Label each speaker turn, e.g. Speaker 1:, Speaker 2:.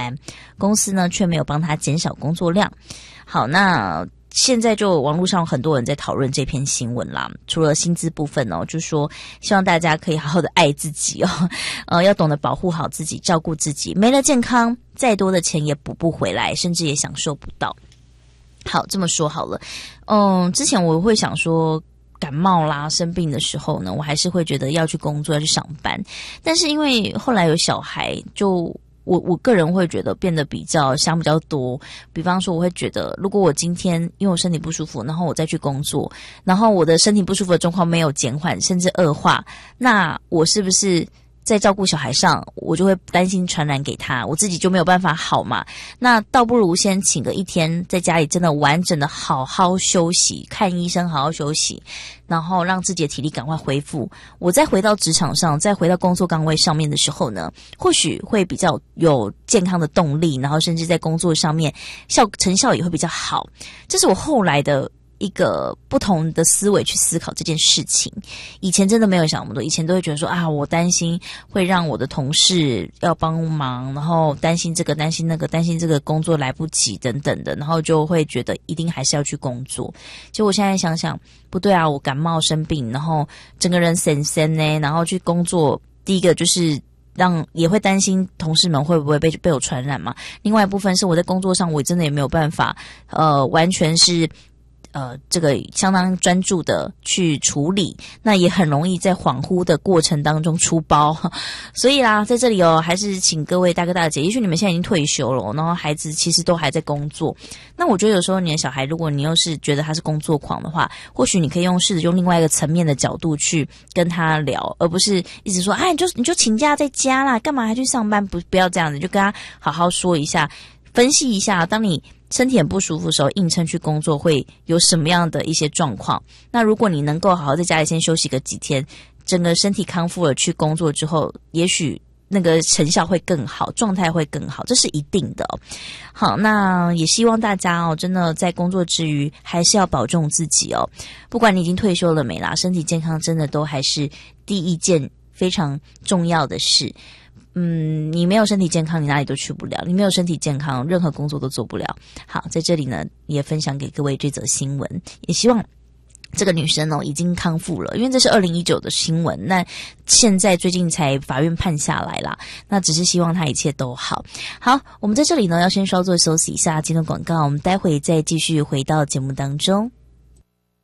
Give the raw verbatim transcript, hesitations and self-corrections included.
Speaker 1: 班，公司呢却没有帮他减少工作量。好，那现在就网络上很多人在讨论这篇新闻啦，除了薪资部分哦，就说希望大家可以好好的爱自己哦，呃，要懂得保护好自己，照顾自己，没了健康，再多的钱也补不回来，甚至也享受不到。好，这么说好了，嗯，之前我会想说感冒啦生病的时候呢，我还是会觉得要去工作要去上班，但是因为后来有小孩，就我我个人会觉得变得比较想比较多，比方说我会觉得如果我今天因为我身体不舒服，然后我再去工作，然后我的身体不舒服的状况没有减缓甚至恶化，那我是不是在照顾小孩上我就会担心传染给他，我自己就没有办法好嘛，那倒不如先请个一天在家里真的完整的好好休息，看医生好好休息，然后让自己的体力赶快恢复，我再回到职场上，再回到工作岗位上面的时候呢，或许会比较有健康的动力，然后甚至在工作上面效成效也会比较好。这是我后来的一个不同的思维去思考这件事情，以前真的没有想那么多，以前都会觉得说啊，我担心会让我的同事要帮忙，然后担心这个担心那个，担心这个工作来不及等等的，然后就会觉得一定还是要去工作。结果我现在想想不对啊，我感冒生病，然后整个人神神呢，然后去工作，第一个就是让也会担心同事们会不会被被我传染嘛，另外一部分是我在工作上我真的也没有办法呃完全是呃，这个相当专注的去处理，那也很容易在恍惚的过程当中出包，所以啦，在这里哦，还是请各位大哥大姐，也许你们现在已经退休了，然后孩子其实都还在工作，那我觉得有时候你的小孩，如果你又是觉得他是工作狂的话，或许你可以用试着用另外一个层面的角度去跟他聊，而不是一直说，哎，你就你就请假在家啦，干嘛还去上班？不不要这样子，就跟他好好说一下，分析一下，当你身体很不舒服的时候，硬撑去工作会有什么样的一些状况？那如果你能够好好在家里先休息个几天，整个身体康复了，去工作之后，也许那个成效会更好，状态会更好，这是一定的哦。好，那也希望大家哦，真的在工作之余还是要保重自己哦。不管你已经退休了没啦，身体健康真的都还是第一件非常重要的事。嗯，你没有身体健康，你哪里都去不了；你没有身体健康，任何工作都做不了。好，在这里呢，也分享给各位这则新闻，也希望这个女生哦已经康复了，因为这是二零一九的新闻，那现在最近才法院判下来啦，那只是希望她一切都好。好，我们在这里呢要先稍作休息一下，进入广告，我们待会再继续回到节目当中。